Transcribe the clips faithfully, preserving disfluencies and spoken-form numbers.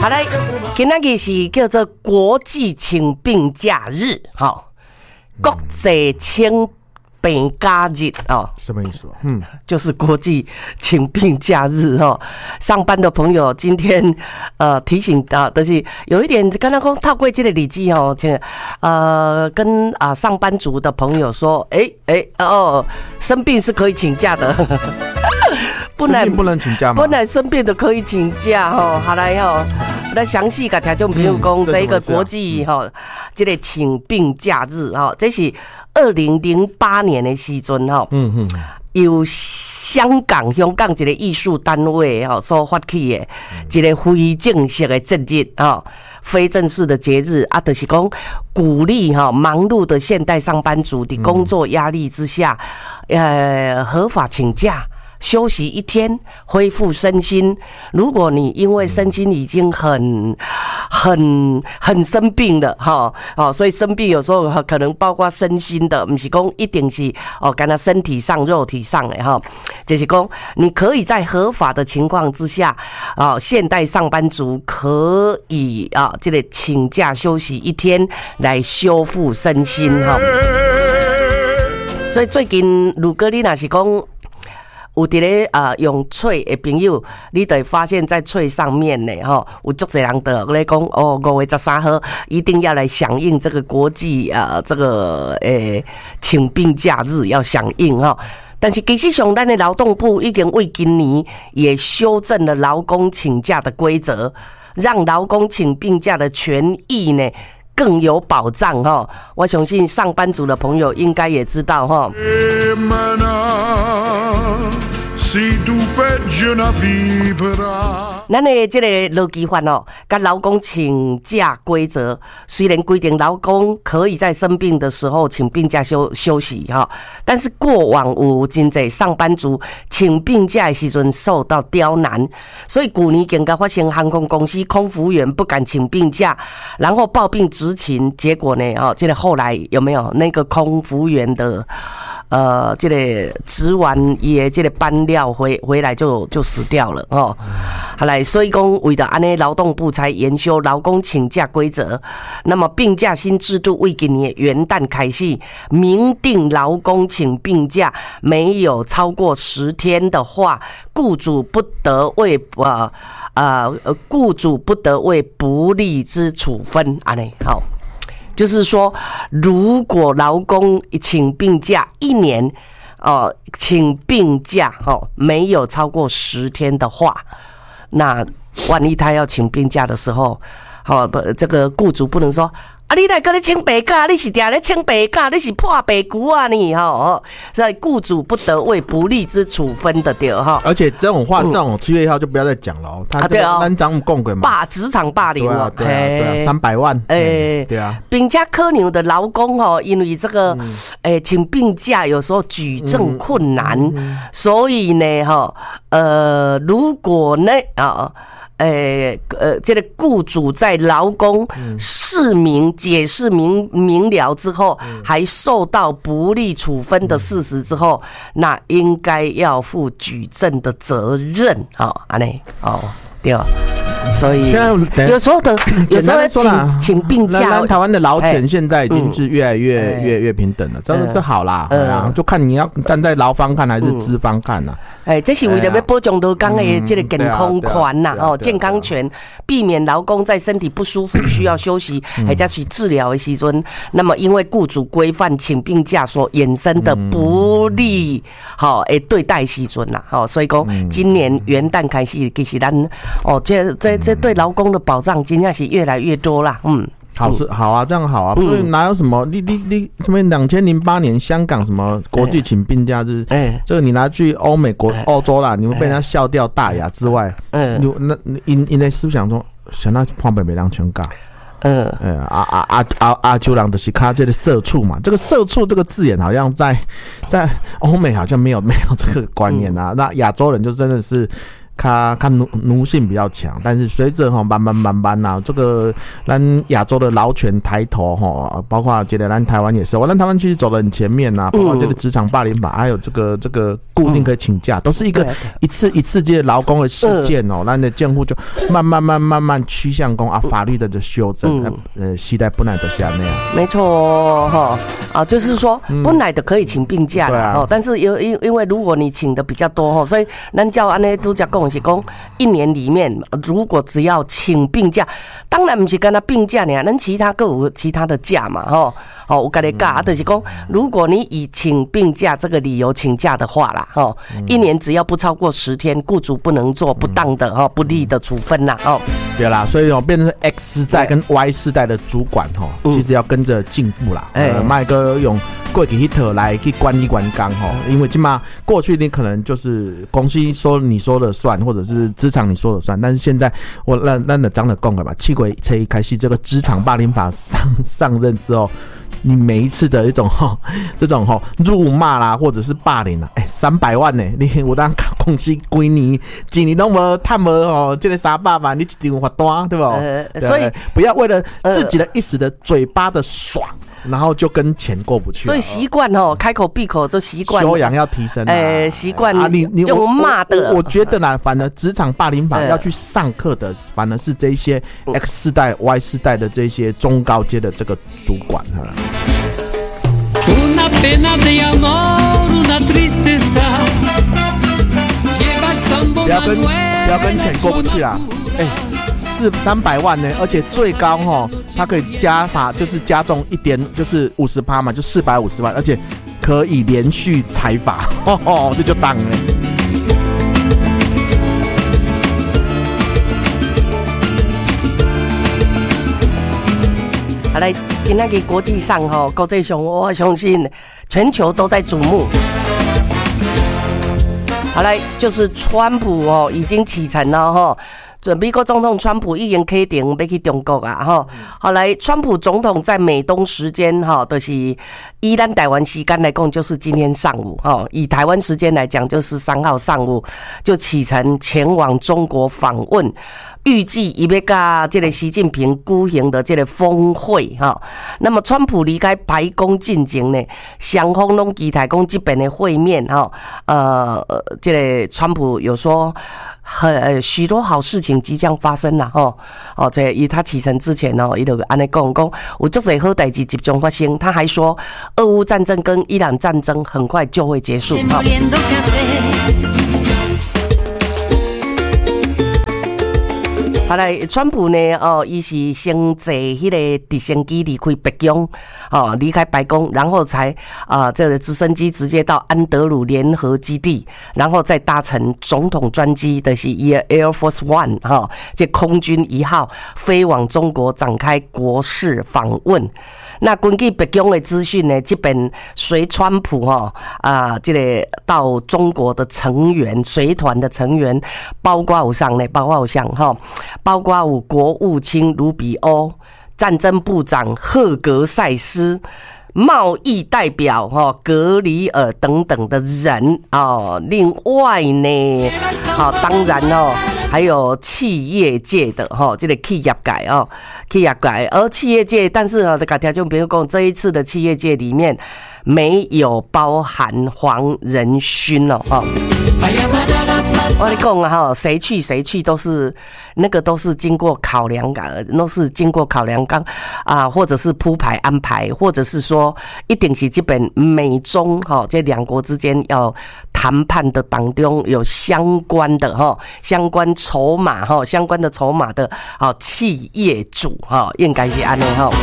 好来，今仔日是叫做国际请病假日，哈，国际请病假日哦， 什么意思？嗯， 就是国际请病假日哦。上班的朋友今天呃提醒啊，就是有一点刚刚讲透过这个日子哦，呃跟啊上班族的朋友说，哎、欸、哎、欸、哦，生病是可以请假的。 不能不能请假吗？ 本来生病的可以请假哦。好来哦，来详细甲听众朋友讲这个国际哈，这个请病假日哈，这是二零零八年的时阵哈，嗯嗯，由香港香港一个艺术单位哈所发起的一个非正式的节日哈。非正式的节日啊，就是讲鼓励哈忙碌的现代上班族的工作压力之下，呃，合法请假。休息一天，恢复身心。如果你因为身心已经很、很、很生病了，哈，哦，所以生病有时候可能包括身心的，不是讲一定是哦，干他身体上、肉体上的哈，就是讲你可以在合法的情况之下，啊、哦，现代上班族可以啊，这个请假休息一天来修复身心哈。所以最近如果你若是讲，有伫咧啊用喙的朋友，你就会发现在喙上面呢，吼，有足侪人就咧讲哦，五月十三号一定要来响应这个国际啊这个诶请病假日要响应哈。但是其实上，咱的劳动部已经为今年也修正了劳工请假的规则，让劳工请病假的权益呢更有保障哈。我相信上班族的朋友应该也知道哈。咱的这个劳基法哦，跟劳工请假规则虽然规定劳工可以在生病的时候请病假休休息哈，但是过往有真侪上班族请病假的时阵受到刁难，所以去年更加发生航空公司空服员不敢请病假，然后抱病执勤，结果呢哦，这个后来有没有那个空服员的呃这个值完也这个班料回回来就就死掉了哦。好来，所以讲为了安尼，劳动部才研修劳工请假规则。那么病假新制度为今年元旦开始，明定劳工请病假没有超过十天的话，雇主不得为呃呃雇主不得为不利之处分。安尼好，就是说，如果劳工请病假一年。哦，请病假哦，没有超过十天的话，那万一他要请病假的时候，好、哦、不，这个雇主不能说啊，你来跟你请病假，你是定咧请病假，你是破病股啊你哈、哦，所以雇主不得为不利之处分的对哈。 而且这种话，这种七月一号就不要再讲了哦。他这个咱长共轨嘛， 霸职场霸凌哦， 对啊对啊，三百万，哎，对啊， 并且可能的劳工哦，因为这个诶请病假有时候举证困难，所以呢哈，呃，如果呢啊。呃呃，这个雇主在劳工释明、解释明明了之后，还受到不利处分的事实之后，那应该要负举证的责任啊，安尼哦，对吧？所以有时候的，有时候请请病假， 台湾的劳权现在已经是越来越、嗯、越越平等了，真的是好啦。嗯啊、就看你要站在劳方看还是资方看呐、啊。 哎、欸，这是为了要保障劳工的这个健康权呐，哦，健康权，避免劳工在身体不舒服需要休息，或者是治疗的时阵，那么因为雇主规范请病假所衍生的不利，好诶、嗯、对待时阵呐，好，所以讲今年元旦开始，其实咱哦这这。这对劳工的保障，真正是越来越多啦。嗯， 好是好啊，这样好啊。所以哪有什么你你你什么？两千零八年香港什么国际请病假日？哎、欸，这个你拿去欧美国、欧洲啦，你会被人家笑掉大牙之外，嗯，那因因为思想中想到旁边没人全搞。嗯，哎啊啊啊啊啊！就让的是他这个社畜嘛，这个社畜这个字眼好像在在欧美好像没有没有这个观念啊。嗯、那亚洲人就真的是。 它它奴奴性比较强，但是随着哈慢慢慢慢呐，这个咱亚洲的劳权抬头哈，包括这个咱台湾也是，我咱台湾其实走得很前面呐，包括这个职场霸凌法，还有这个这个固定可以请假，都是一个一次一次这劳工的事件哦，咱的监护就慢慢慢慢慢趋向讲啊法律的这修正，呃，时代本来都是那样， 没错哈啊，就是说本来的可以请病假啦，哦，但是因因因为如果你请的比较多哈，所以咱叫安尼都讲讲是讲一年里面如果只要请病假，当然不是跟他病假呢，咱其他各有其他的假嘛哈。哦，我跟你讲啊，就是讲，如果你以请病假这个理由请假的话啦，哦，一年只要不超过十天，雇主不能做不当的哈、不利的处分啦，哦， 对啦，所以哦，变成 X 世代跟 Y 世代的主管哈，其实要跟着进步啦，呃，麦哥用过去 hit 来去管理管纲哈，因为起码过去你可能就是公司说你说了算，或者是职场你说了算，但是现在我让让的长的讲了吧，七鬼才开始这个职场霸凌法上上任之后。你每一次的一种哈，这种哈辱骂啦，或者是霸凌啦，哎、欸，三百万呢、欸，你我当公司几年，几年都没探没哦，这个三百万你一定罚单，对吧？呃，所以不要为了自己的一时的嘴巴的爽。然后就跟钱过不去， 所以习惯哦，开口闭口就习惯， 修养要提升、啊。 哎，习惯啊，你你用骂的我，我觉得啦，反而职场霸凌法要去上课的，反而是这些 X 世代、Y 世代的这些中高阶的这个主管哈。不要跟不要跟钱过不去啊！哎、欸，四三百万呢，而且最高哈，它可以加法，就是加重一点，就是五十趴嘛，就四百五十万，而且可以连续裁罚，吼吼，这就当了。 好来，今天给国际上哈，国际上我相信全球都在瞩目。好来，就是川普哦，已经启程了哈。准美国总统川普已经启程要去中国啊哈。后来，川普总统在美东时间哈，就是以咱台湾时间来讲，就是今天上午哈。以台湾时间来讲，就是三号上午就启程前往中国访问。预计伊要甲这个习近平举行的这个峰会哈，那么川普离开白宫进前呢，双方拢期待讲这边的会面哈，呃，这个川普有说很许多好事情即将发生啦哈，哦，这以他启程之前哦，伊就安尼讲讲，有足侪好代志即将发生。他还说，俄乌战争跟伊朗战争很快就会结束哈。好来，川普呢？哦，伊是先坐迄个直升机离开北京，哦，离开白宫，然后才啊、呃，这个直升机直接到安德鲁联合基地，然后再搭乘总统专机的是 Air Force One 哈、哦，这空军一号飞往中国展开国事访问。那根据北京的资讯呢，这边随川普哈啊，这个到中国的成员随团的成员，包括有上呢，包括有上哈，包括有国务卿卢比欧、战争部长赫格塞斯、贸易代表哈格里尔等等的人哦。另外呢，好，当然哦，还有企业界的哈，这个企业界哦。企业界，而企业界，但是呢，大家就比如讲，这一次的企业界里面没有包含黄仁勋哦，哈。我跟你讲啊，哈，谁去谁去都是那个都是经过考量的，都是经过考量刚啊，或者是铺排安排，或者是说一定是这边美中哈这两国之间要谈判的当中有相关的哈相关筹码哈相关的筹码的啊企业主哈，应该是安尼哈。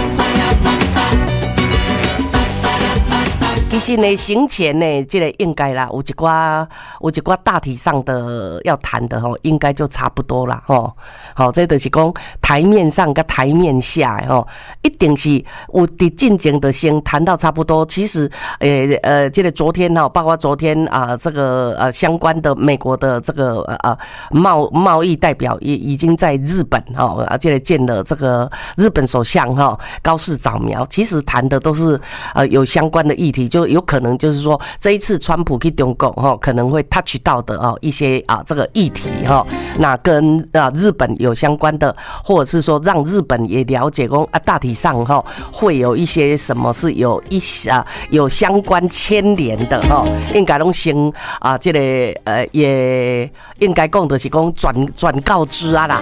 其实呢，行前呢，这个应该啦，有一寡有一寡大体上的要谈的吼，应该就差不多啦吼。好，这就是讲台面上跟台面下吼，一定是有伫进前的先谈到差不多。其实，呃呃，这个昨天哈，包括昨天啊、呃，这个呃相关的美国的这个呃贸贸易代表也已经在日本哈，而且见了这个日本首相哈高市早苗。其实谈的都是呃有相关的议题，就就有可能就是说这一次川普去中国哈，可能会 touch 到的哦一些啊这个议题哈，那跟啊日本有相关的，或者是说让日本也了解说啊大体上哈会有一些什么是有一啊有相关牵连的哈，应该拢先啊这个呃也应该讲的是讲转转告知啊啦。